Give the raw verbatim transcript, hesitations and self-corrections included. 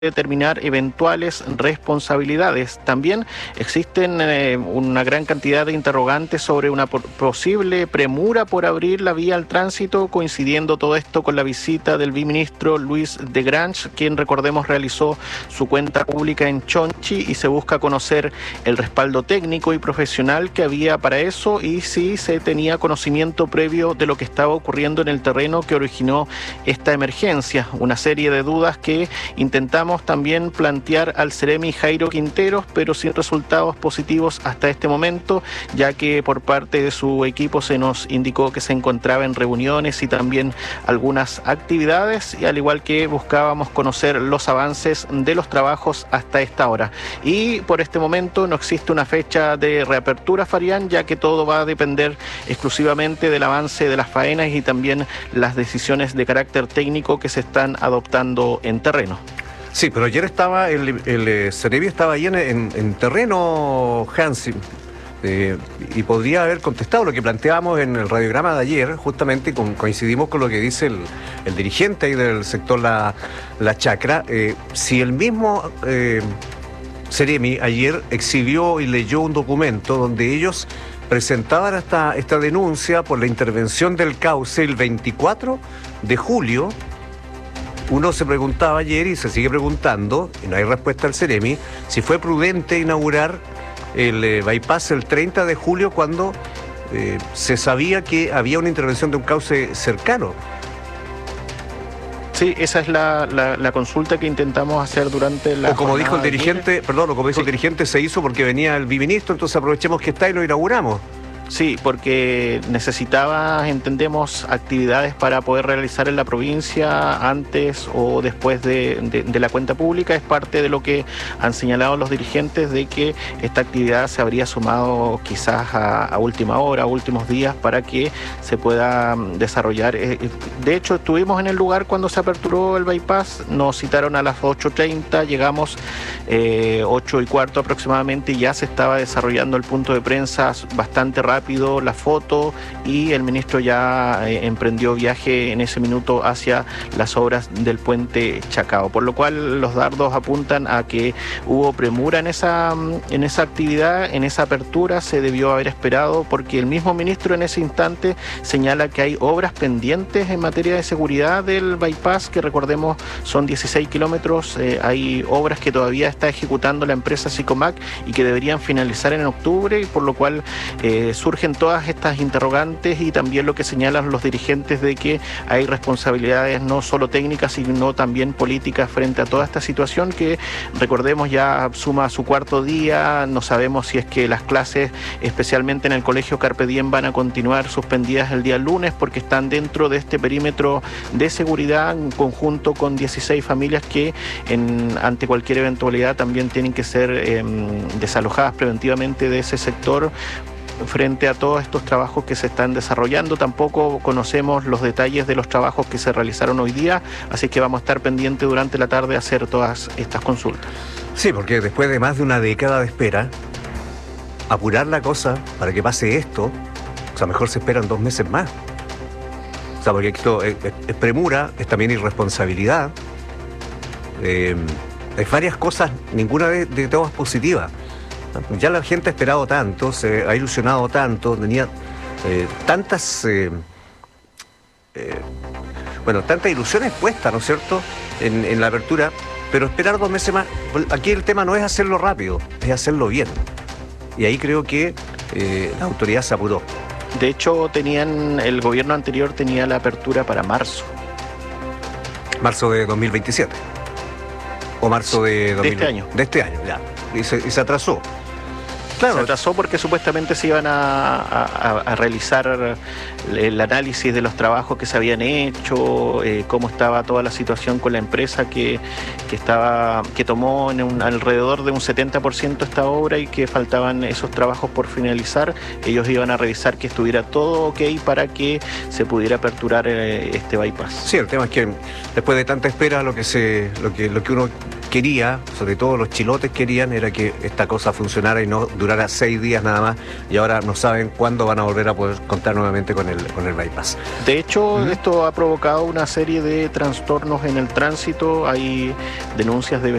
determinar eventuales responsabilidades. También existen eh, una gran cantidad de interrogantes sobre una posible premura por abrir la vía al tránsito, coincidiendo todo esto con la visita del viceministro Luis de Grange, quien, recordemos, realizó su cuenta pública en Chonchi, y se busca conocer el respaldo técnico y profesional que había para eso y si se tenía conocimiento previo de lo que estaba ocurriendo en el terreno que originó esta emergencia. Una serie de dudas que intentamos también plantear al Seremi Jairo Quinteros, pero sin resultados positivos hasta este momento, ya que por parte de su equipo se nos indicó que se encontraba en reuniones y también algunas actividades, y al igual que buscábamos conocer los avances de los trabajos hasta esta hora. Y por este momento no existe una fecha de reapertura, Fabián, ya que todo va a depender exclusivamente del avance de las faenas y también las decisiones de carácter técnico que se están adoptando en terreno. Sí, pero ayer estaba, el, el Seremi estaba ahí en, en, en terreno, Hansi, eh, y podría haber contestado lo que planteábamos en el radiograma de ayer, justamente con, coincidimos con lo que dice el, el dirigente ahí del sector La, la Chacra. Eh, si el mismo eh, Seremi ayer exhibió y leyó un documento donde ellos presentaban esta, esta denuncia por la intervención del cauce el veinticuatro de julio, uno se preguntaba ayer y se sigue preguntando, y no hay respuesta al Seremi, si fue prudente inaugurar el eh, bypass el treinta de julio cuando eh, se sabía que había una intervención de un cauce cercano. Sí, esa es la, la, la consulta que intentamos hacer durante la... O como dijo el dirigente, perdón, o como dijo sí. el dirigente, se hizo porque venía el viceministro, entonces aprovechemos que está y lo inauguramos. Sí, porque necesitaba, entendemos, actividades para poder realizar en la provincia antes o después de, de, de la cuenta pública. Es parte de lo que han señalado los dirigentes, de que esta actividad se habría sumado quizás a, a última hora, a últimos días, para que se pueda desarrollar. De hecho, estuvimos en el lugar cuando se aperturó el bypass, nos citaron a las ocho treinta, llegamos eh, ocho y cuarto aproximadamente, y ya se estaba desarrollando el punto de prensa bastante rápido, la foto, y el ministro ya eh, emprendió viaje en ese minuto hacia las obras del puente Chacao, por lo cual los dardos apuntan a que hubo premura en esa, en esa actividad, en esa apertura. Se debió haber esperado, porque el mismo ministro en ese instante señala que hay obras pendientes en materia de seguridad del bypass, que recordemos son dieciséis kilómetros, eh, hay obras que todavía está ejecutando la empresa Sicomac y que deberían finalizar en octubre, y por lo cual eh, surgen todas estas interrogantes, y también lo que señalan los dirigentes de que hay responsabilidades no solo técnicas sino también políticas frente a toda esta situación que, recordemos, ya suma su cuarto día. No sabemos si es que las clases, especialmente en el colegio Carpe Diem, van a continuar suspendidas el día lunes porque están dentro de este perímetro de seguridad en conjunto con dieciséis familias que en, ante cualquier eventualidad también tienen que ser eh, desalojadas preventivamente de ese sector frente a todos estos trabajos que se están desarrollando. Tampoco conocemos los detalles de los trabajos que se realizaron hoy día, así que vamos a estar pendientes durante la tarde a hacer todas estas consultas. Sí, porque después de más de una década de espera, apurar la cosa para que pase esto, o sea, mejor se esperan dos meses más. O sea, porque esto es, es, es premura, es también irresponsabilidad, eh, hay varias cosas, ninguna de, de todas positiva. Ya la gente ha esperado tanto, se ha ilusionado tanto, tenía eh, tantas, eh, eh, bueno, tantas ilusiones puestas, ¿no es cierto?, en, en la apertura, pero esperar dos meses más. Aquí el tema no es hacerlo rápido, es hacerlo bien. Y ahí creo que eh, la autoridad se apuró. De hecho, tenían, el gobierno anterior tenía la apertura para marzo. Marzo de dos mil veintisiete. O marzo de... dos mil, de este año. De este año, ya. Y se, y se atrasó. Claro, se atrasó porque supuestamente se iban a, a, a realizar el análisis de los trabajos que se habían hecho, eh, cómo estaba toda la situación con la empresa que, que, estaba, que tomó en un, alrededor de un setenta por ciento esta obra, y que faltaban esos trabajos por finalizar. Ellos iban a revisar que estuviera todo ok para que se pudiera aperturar eh, este bypass. Sí, el tema es que después de tanta espera, lo que, se, lo que, lo que uno quería, sobre todo los chilotes querían, era que esta cosa funcionara y no durara seis días nada más, y ahora no saben cuándo van a volver a poder contar nuevamente con el, con el bypass. De hecho, ¿Mm? esto ha provocado una serie de trastornos en el tránsito. Hay denuncias de